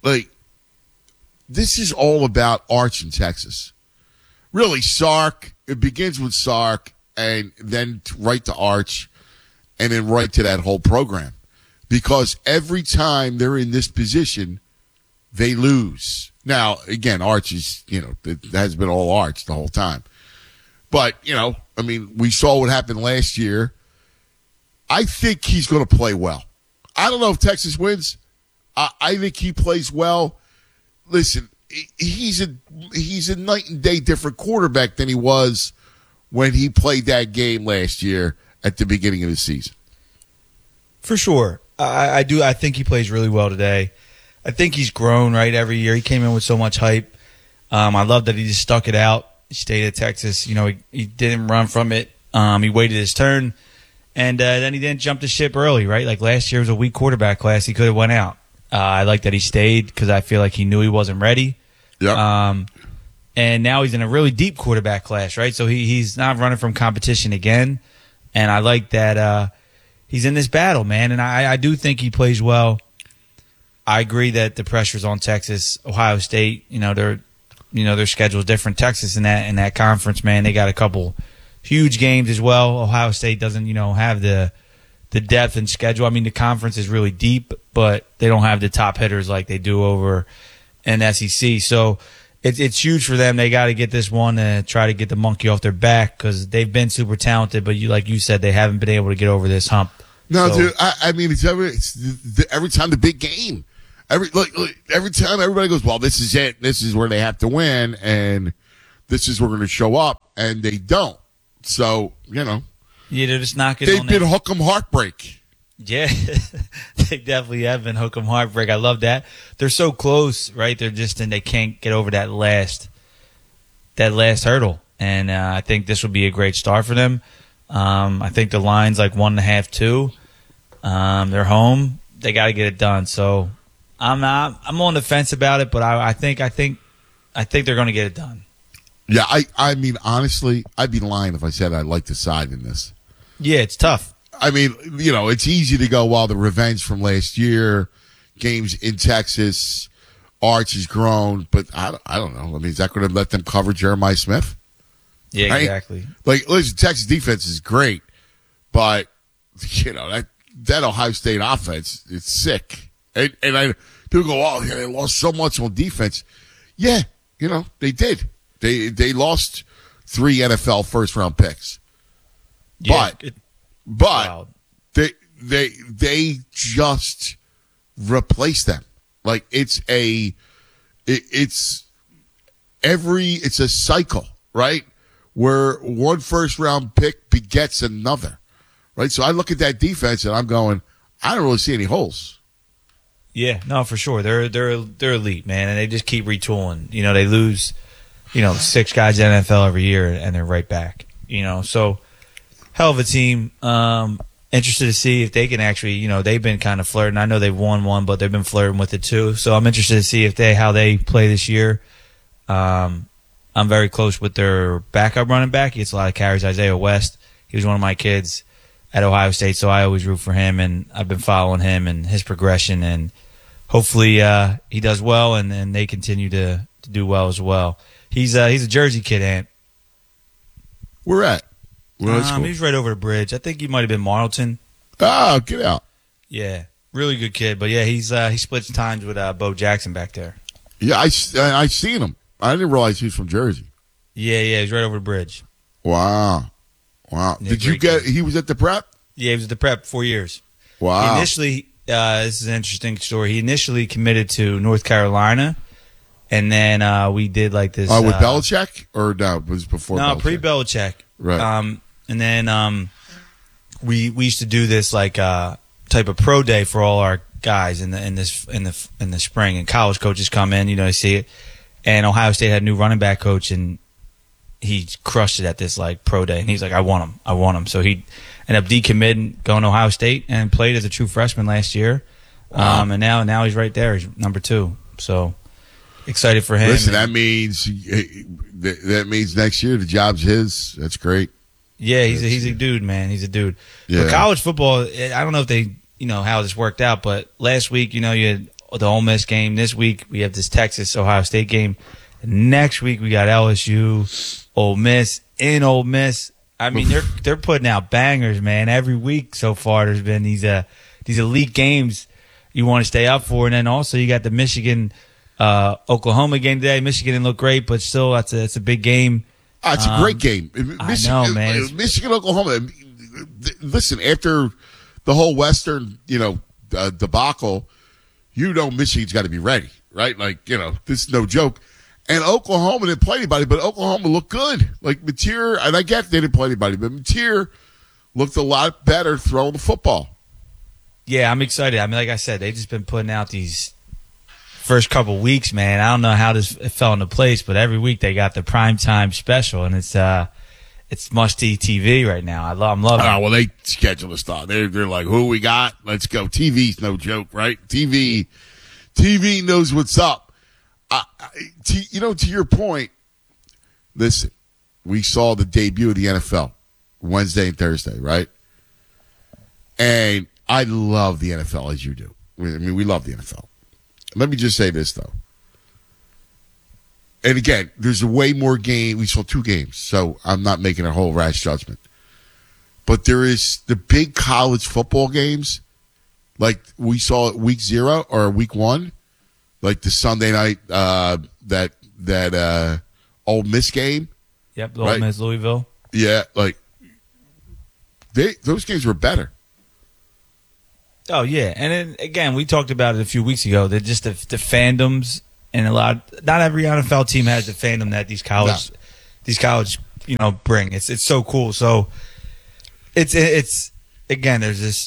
this is all about Arch in Texas. Really, Sark. It begins with Sark, and then right to Arch, and then right to that whole program. Because every time they're in this position, they lose. Now, again, Arch is, it has been all Arch the whole time. But, we saw what happened last year. I think he's going to play well. I don't know if Texas wins. I think he plays well. Listen, he's a night and day different quarterback than he was when he played that game last year at the beginning of the season. For sure. I do. I think he plays really well today. I think he's grown, right, every year. He came in with so much hype. I love that he just stuck it out. He stayed at Texas. He didn't run from it. He waited his turn. And then he didn't jump the ship early, right? Like last year was a weak quarterback class. He could have went out. I like that he stayed because I feel like he knew he wasn't ready. Yep. And now he's in a really deep quarterback class, right? So he's not running from competition again. And I like that he's in this battle, man. And I do think he plays well. I agree that the pressure's on Texas, Ohio State. Their schedule is different. Texas in that conference, man, they got a couple huge games as well. Ohio State doesn't, have the depth and schedule. I mean, the conference is really deep, but they don't have the top hitters like they do over in SEC. So it's huge for them. They got to get this one and try to get the monkey off their back because they've been super talented, but like you said, they haven't been able to get over this hump. No, so, dude. I mean, it's every time the big game. Every time everybody goes, well, this is it. This is where they have to win, and this is where we're going to show up, and they don't. So yeah, they're just not getting. They've been hook 'em heartbreak. Yeah, they definitely have been hook 'em heartbreak. I love that. They're so close, right? They're just and they can't get over that last hurdle, and I think this will be a great start for them. I think the line's like 1.5, 2. They're home. They got to get it done. So I'm on the fence about it, but I think they're going to get it done. Yeah, I mean, honestly, I'd be lying if I said I'd like the side in this. Yeah, it's tough. I mean, it's easy to go, well, the revenge from last year, games in Texas, Arch has grown, but I don't know. I mean, is that going to let them cover Jeremiah Smith? Yeah, right? Exactly. Like, listen, Texas defense is great, but, that Ohio State offense, it's sick. And people go, oh, yeah, they lost so much on defense. Yeah, they did. They lost 3 NFL first-round picks. Yeah, but they just replaced them. Like it's a cycle, right? Where one first-round pick begets another, right? So I look at that defense and I'm going, I don't really see any holes. Yeah, no, for sure. They're elite, man, and they just keep retooling. They lose, 6 guys in the NFL every year, and they're right back. So hell of a team. Interested to see if they can actually, they've been kind of flirting. I know they've won one, but they've been flirting with it too. So I'm interested to see how they play this year. I'm very close with their backup running back. He gets a lot of carries, Isaiah West. He was one of my kids at Ohio State, so I always root for him, and I've been following him and his progression, and hopefully he does well, and they continue to do well as well. He's a Jersey kid, Ant. Where at? He's right over the bridge. I think he might have been Marlton. Oh, get out. Yeah, really good kid. But yeah, he splits times with Bo Jackson back there. Yeah, I seen him. I didn't realize he was from Jersey. Yeah, he's right over the bridge. Wow. Yeah, did you get? He was at the prep. Yeah, he was at the prep 4 years. Wow. He initially, this is an interesting story. He initially committed to North Carolina, and then we did like this. With Belichick, or no? It was before. No, Belichick. pre-Belichick. Right. And then we used to do this like type of pro day for all our guys in the spring, and college coaches come in, they see it. And Ohio State had a new running back coach, and he crushed it at this like pro day. And he's like, I want him. So he ended up decommitting, going to Ohio State, and played as a true freshman last year. Wow. And now he's right there. He's number 2. So excited for him. Listen, that means next year the job's his. That's great. Yeah, he's a dude, man. He's a dude. Yeah. But college football, I don't know if they, how this worked out, but last week, you had the Ole Miss game. This week we have this Texas-Ohio State game. And next week we got LSU, Ole Miss, in Ole Miss. I mean, they're putting out bangers, man. Every week so far there's been these elite games you want to stay up for. And then also you got the Michigan Oklahoma game today. Michigan didn't look great, but still it's a big game. It's a great game. Michigan, I know, man. Michigan, Oklahoma. Listen, after the whole Western, debacle, Michigan's got to be ready, right? Like, this is no joke. And Oklahoma didn't play anybody, but Oklahoma looked good. Like Mateer, and I get they didn't play anybody, but Mateer looked a lot better throwing the football. Yeah, I'm excited. I mean, like I said, they've just been putting out these first couple weeks, man. I don't know how this fell into place, but every week they got the primetime special, and it's must-see TV right now. I'm loving it. Well, they schedule a start. They're like, who we got? Let's go. TV's no joke, right? TV knows what's up. To your point, listen, we saw the debut of the NFL Wednesday and Thursday, right? And I love the NFL as you do. I mean, we love the NFL. Let me just say this, though. and again, there's a way more game. We saw 2 games, so I'm not making a whole rash judgment. But there is the big college football games, like we saw at week 0 or week 1, like the Sunday night that Ole Miss game. Yep, Ole Miss, Louisville. Yeah, like those games were better. Oh yeah, and then again, we talked about it a few weeks ago. That just the fandoms and not every NFL team has the fandom that these college bring. It's so cool. So it's again, there's this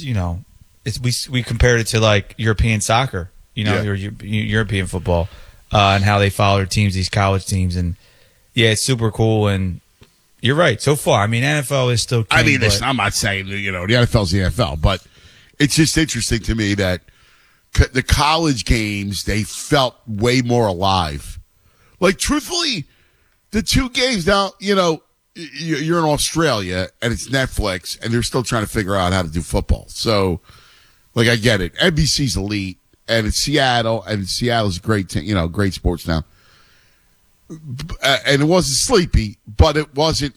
we compared it to like European soccer, your European football, and how they follow their teams, these college teams, and yeah, it's super cool. And you're right. So far, I mean, NFL is still king, listen, I'm not saying the NFL's the NFL, but it's just interesting to me that the college games, they felt way more alive. Like, truthfully, the 2 games now, you're in Australia and it's Netflix and they're still trying to figure out how to do football. So, like, I get it. NBC's elite and it's Seattle, and Seattle's great, great sports now. And it wasn't sleepy, but it wasn't,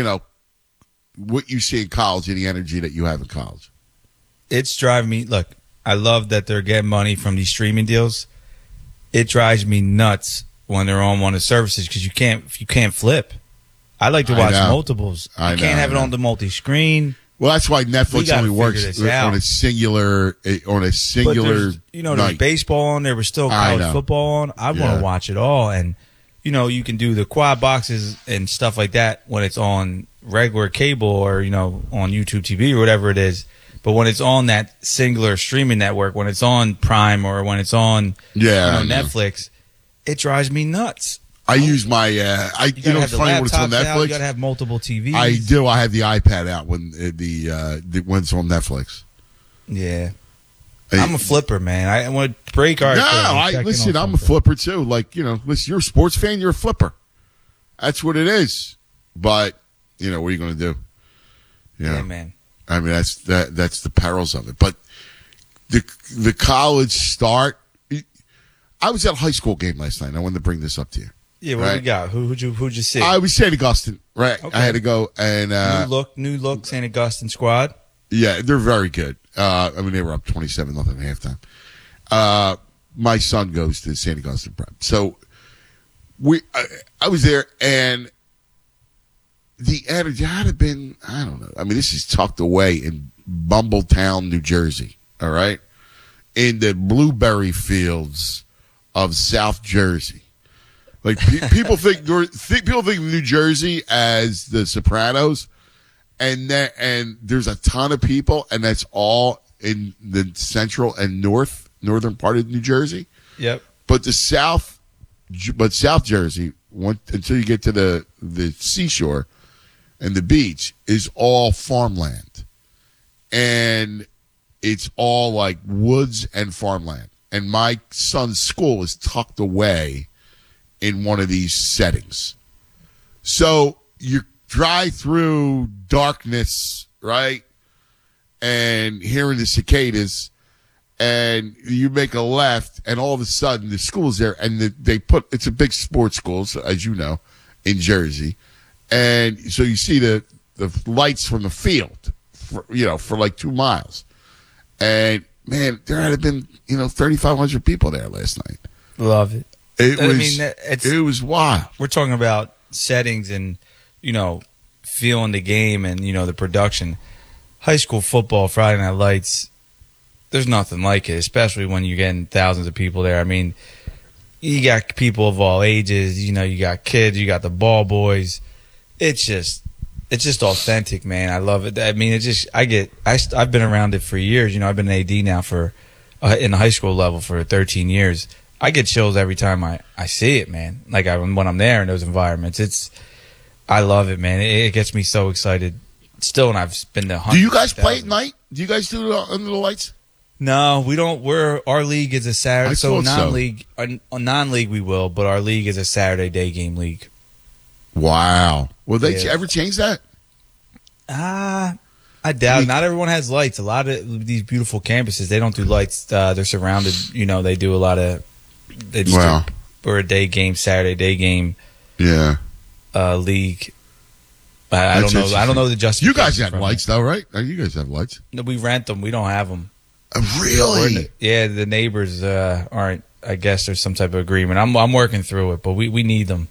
what you see in college and the energy that you have in college. It's driving me. Look, I love that they're getting money from these streaming deals. It drives me nuts when they're on one of the services because you can't flip. I like to watch multiples. You can't have it on the multi-screen. Well, that's why Netflix only works on a singular. There's baseball on there, but still college football on. I want to watch it all, and you can do the quad boxes and stuff like that when it's on regular cable or on YouTube TV or whatever it is. But when it's on that singular streaming network, when it's on Prime or when it's on Netflix, it drives me nuts. I use my it's funny when it's on Netflix. You got to have multiple TVs. I do. I have the iPad out when when it's on Netflix. Yeah, I'm a flipper, man. I want to break our. Listen. I'm a flipper too. Like listen, you're a sports fan. You're a flipper. That's what it is. But what are you going to do? Yeah, man. I mean, that's the perils of it. But the college start. I was at a high school game last night. And I wanted to bring this up to you. Yeah, what do we got? Who'd you see? I was St. Augustine, right? Okay. I had to go and new look St. Augustine squad. Yeah, they're very good. They were up 27-0 at halftime. My son goes to St. Augustine Prep, so I was there and. The energy had it been, I don't know. I mean, this is tucked away in Bumbletown, New Jersey, all right? In the blueberry fields of South Jersey. Like, people think of New Jersey as the Sopranos, and there's a ton of people, and that's all in the central and northern part of New Jersey. Yep. But South Jersey, until you get to the seashore, and the beach is all farmland. And it's all like woods and farmland. And my son's school is tucked away in one of these settings. So you drive through darkness, right? And hearing the cicadas, and you make a left, and all of a sudden the school's there, and it's a big sports school, as you know, in Jersey. And so you see the lights from the field, for like 2 miles. And, man, there had been, 3,500 people there last night. Love it. It was wild. We're talking about settings and, feeling the game and, the production. High school football, Friday Night Lights, there's nothing like it, especially when you're getting thousands of people there. I mean, you got people of all ages, you got kids, you got the ball boys. It's just authentic, man. I love it. I mean, I've been around it for years. I've been an AD now for in the high school level for 13 years. I get chills every time I see it, man. Like when I'm there in those environments, I love it, man. It gets me so excited. Still, and I've been to hundreds. Do you guys play at night? Do you guys do it under the lights? No, we don't. Our league is a Saturday. So non-league, non-league we will, but our league is a Saturday day game league. Wow. Will they ever change that? I doubt it. Not everyone has lights. A lot of these beautiful campuses, they don't do lights. They're surrounded. They do a lot of. we're a day game, Saturday day game. Yeah. League. I don't know. I don't know the justification. You guys have lights though, right? You guys have lights. No, we rent them. We don't have them. Really? Yeah, the neighbors aren't. I guess there's some type of agreement. I'm working through it, but we need them.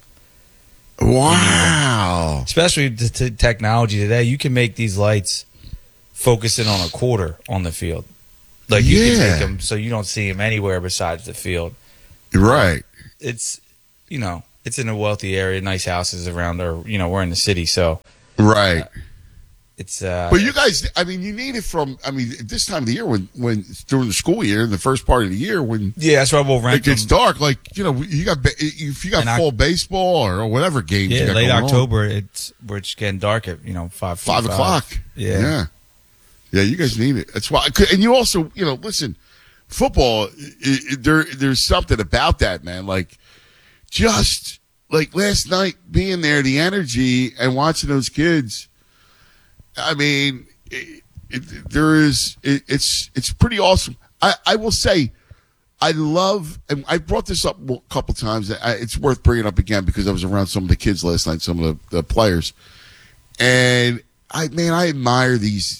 Wow. Especially the technology today, you can make these lights focusing on a quarter on the field. Like you can make them so you don't see them anywhere besides the field. Right. It's it's in a wealthy area, nice houses around, or we're in the city, so right. It's but you guys, I mean, you need it from. I mean, this time of the year when during the school year, in the first part of the year when that's why we'll rent. It gets dark. Like you got if you got fall baseball or whatever games. Yeah, you got late going October. on. We're just getting dark at 5 o'clock. Yeah. You guys need it. That's why. And you also listen, football. There's something about that, man. Like just like last night being there, the energy and watching those kids. I mean, it's pretty awesome. I will say, I love, and I brought this up a couple times. It's worth bringing up again because I was around some of the kids last night, some of the players, and I admire these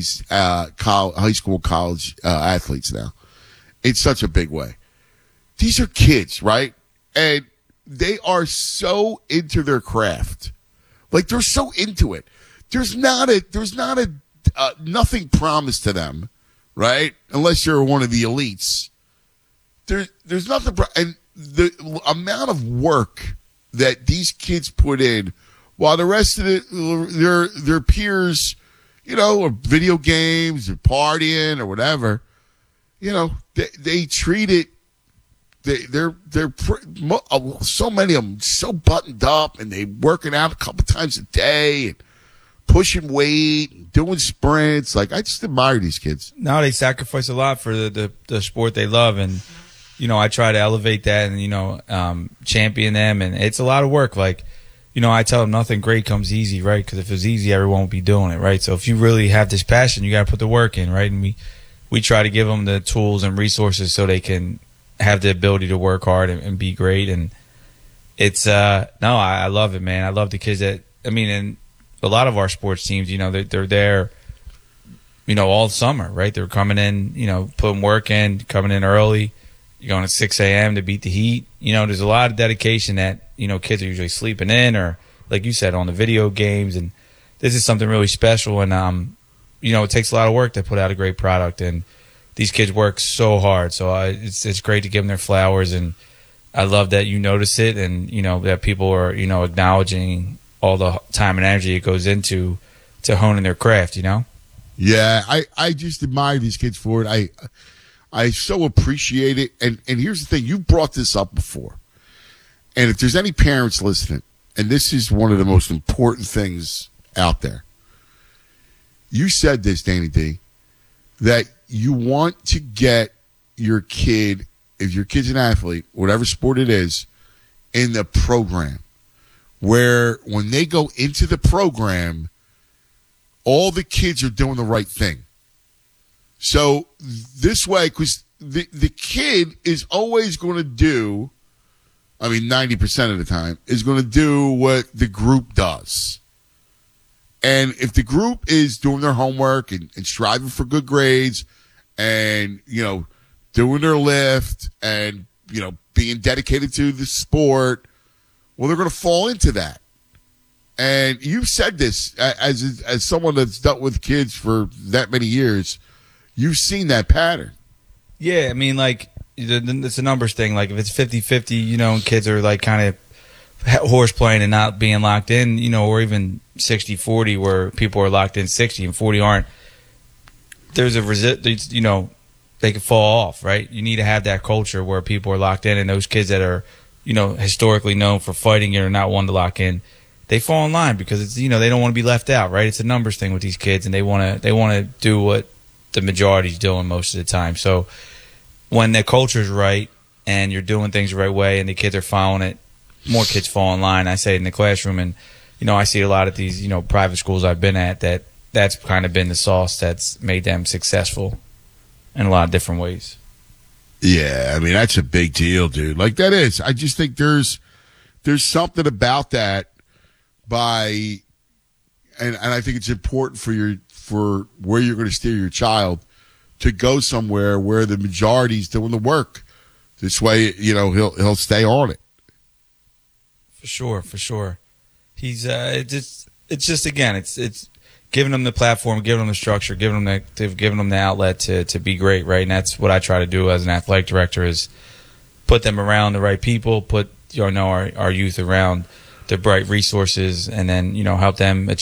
high school, college athletes now in such a big way. These are kids, right? And they are so into their craft, like they're so into it. There's not nothing promised to them, right? Unless you're one of the elites. There's nothing, and the amount of work that these kids put in, while the rest of their peers, are video games or partying or whatever, they treat it. They're so many of them so buttoned up, and they working out a couple times a day and pushing weight, and doing sprints. Like, I just admire these kids. No, they sacrifice a lot for the sport they love, and I try to elevate that and champion them, and it's a lot of work. Like, I tell them nothing great comes easy, right? Because if it was easy, everyone would be doing it, right? So if you really have this passion, you got to put the work in, right? And we try to give them the tools and resources so they can have the ability to work hard and be great. And it's I love it, man. I love the kids and a lot of our sports teams, they're there, all summer, right? They're coming in, putting work in, coming in early. You're going at 6 a.m. to beat the heat. There's a lot of dedication that, kids are usually sleeping in or, like you said, on the video games. And this is something really special. And, it takes a lot of work to put out a great product. And these kids work so hard. So it's great to give them their flowers. And I love that you notice it and, that people are, acknowledging all the time and energy it goes into honing their craft, Yeah, I just admire these kids for it. I so appreciate it. And here's the thing, you brought this up before. And if there's any parents listening, and this is one of the most important things out there, you said this, Danny D, that you want to get your kid, if your kid's an athlete, whatever sport it is, in the program. Where when they go into the program, all the kids are doing the right thing. So this way, because the kid is always going to do, 90% of the time, is going to do what the group does. And if the group is doing their homework and striving for good grades and, doing their lift and, being dedicated to the sport, well, they're going to fall into that. And you've said this as someone that's dealt with kids for that many years. You've seen that pattern. Yeah, it's a numbers thing. Like, if it's 50-50, and kids are, like, kind of horse playing and not being locked in, or even 60-40 where people are locked in 60 and 40 aren't, there's they can fall off, right? You need to have that culture where people are locked in, and those kids that are historically known for fighting or not one to lock in, they fall in line because it's they don't want to be left out, right? It's a numbers thing with these kids, and they want to do what the majority's doing most of the time. So when the culture's right and you're doing things the right way and the kids are following it, more kids fall in line. I say it in the classroom, and I see a lot of these private schools I've been at that's kind of been the sauce that's made them successful in a lot of different ways. Yeah, I mean, that's a big deal, dude. Like, that is. I just think there's something about that and I think it's important for where you're going to steer your child to go somewhere where the majority's doing the work. This way, he'll stay on it. For sure. He's it's just again, it's giving them the platform, giving them the structure, giving them the outlet to be great, right? And that's what I try to do as an athletic director is put them around the right people, put our youth around the bright resources, and then help them achieve